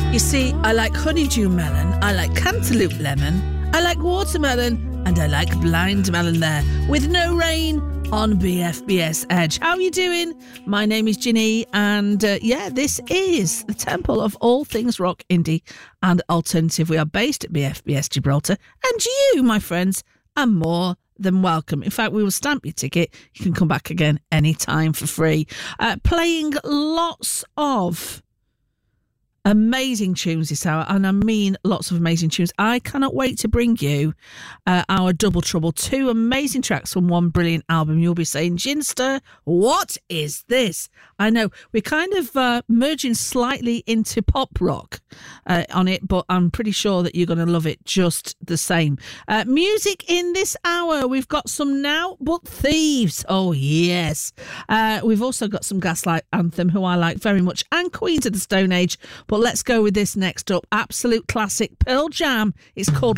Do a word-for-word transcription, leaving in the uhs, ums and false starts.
You see, I like honeydew melon, I like cantaloupe lemon, I like watermelon, and I like blind melon there, with no rain on B F B S Edge. How are you doing? My name is Ginny, and uh, yeah, this is the temple of all things rock, indie, and alternative. We are based at B F B S Gibraltar, and you, my friends, are more than welcome. In fact, we will stamp your ticket. You can come back again anytime for free. Uh, playing lots of amazing tunes this hour, and I mean lots of amazing tunes. I cannot wait to bring you uh, our Double Trouble, two amazing tracks from one brilliant album. You'll be saying, Ginster, what is this? I know we're kind of uh, merging slightly into pop rock uh, on it, but I'm pretty sure that you're going to love it just the same. Uh, music in this hour, we've got some Now But Thieves. Oh yes. Uh, we've also got some Gaslight Anthem, who I like very much, and Queens of the Stone Age. But let's go with this next up. Absolute classic, Pearl Jam. It's called